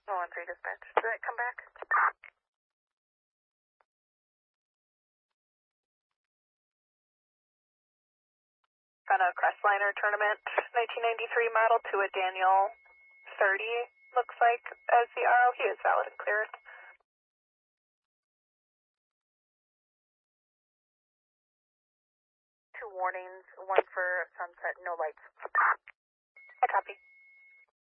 113 dispatch. Did that come back? On a Crestliner tournament, 1993 model to a Daniel 30, looks like, as the RO. He is valid and cleared. Two warnings, one for sunset, no lights. I copy.